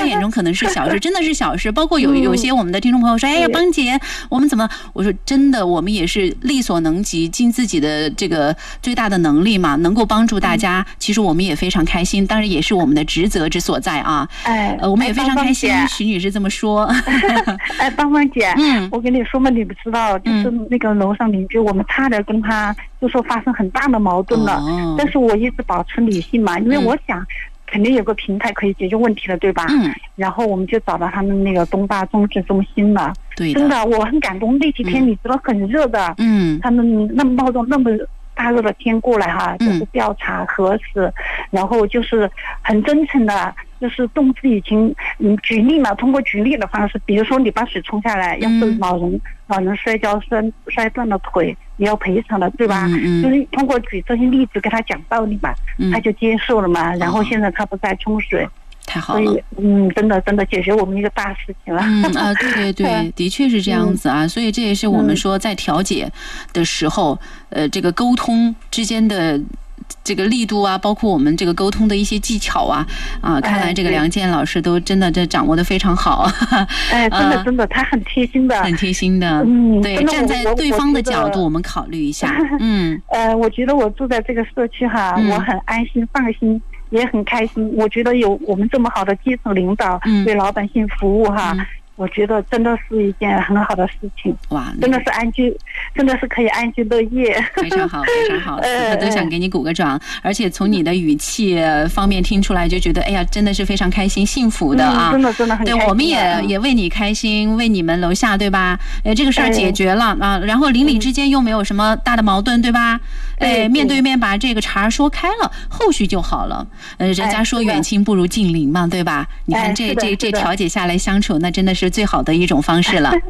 眼中可能是小事，真的是小事。包括有些我们的听众朋友说，哎呀，邦姐，我们怎么？我说真的，我们也是力所能及，尽自己的这个最大的能力嘛，能够帮助大家。其实我们也非常开心，当然也是我们的职责之所在啊。我们也非常开心。徐女士这么说。 芳芳姐，我跟你说嘛，你不知道，就是那个楼上邻居，我们差点跟他就说发生很大的矛盾了，但是我一直保持理性嘛，因为我想肯定有个平台可以解决问题的，对吧？然后我们就找到他们那个东大综治中心了。对的，真的我很感动。那几天你知道很热的，他们那么冒着那么大热的天过来哈，就是调查核实，然后就是很真诚的，就是动之以情，举例嘛，通过举例的方式，比如说你把水冲下来，要是老人摔跤摔断了腿，你要赔偿的，对吧？就是通过举这些例子给他讲道理嘛，他就接受了嘛。然后现在他不再冲水。 太好了， 所以真的解决我们一个大事情了。 对，的确是这样子啊。所以这也是我们说在调解的时候，这个沟通之间的这个力度啊，包括我们这个沟通的一些技巧啊，看来这个梁健老师都真的这掌握得非常好。 真的，他很贴心的， 很贴心的。对，站在对方的角度，我们考虑一下。 我觉得我住在这个社区哈，我很安心放心。也很开心，我觉得有我们这么好的基层领导为老百姓服务哈，我觉得真的是一件很好的事情。哇，真的是可以安居乐业。 非常好，非常好，此刻都想给你鼓个掌。而且从你的语气方面听出来，就觉得哎呀，真的是非常开心、幸福的啊！ 真的很开心。 对，我们也为你开心，为你们楼下对吧？这个事儿解决了啊，然后邻里之间又没有什么大的矛盾对吧？面对面把这个茬说开了，后续就好了。人家说远亲不如近邻嘛，对吧？你看这调解下来相处，那真的是最好的一种方式了。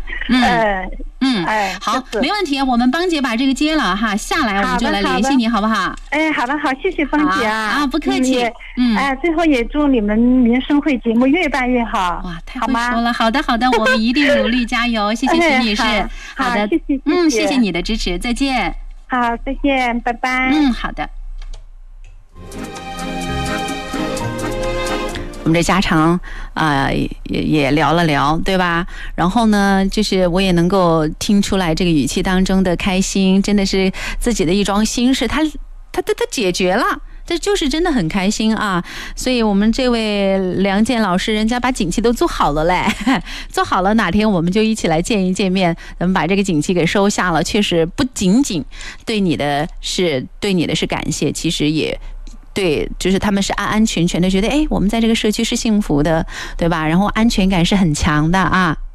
好，没问题，我们邦姐把这个接了哈，下来我们就来联系你，好不好？ 好的，谢谢邦姐啊， 不客气。 最后也祝你们民生会节目越办越好。 哇，太会说了，好的，我们一定努力加油，谢谢徐女士。好的，谢谢你的支持，再见。 好，再见，拜拜。 好的。我们这家常也聊了聊，对吧？然后呢，就是我也能够听出来这个语气当中的开心，真的是自己的一桩心事，他解决了。这就是真的很开心啊！所以我们这位梁健老师，人家把景气都做好了嘞，做好了，哪天我们就一起来见一见面，咱们把这个景气给收下了。确实不仅仅对你的是感谢，其实也对，就是他们是安安全全的，觉得哎，我们在这个社区是幸福的，对吧？然后安全感是很强的啊。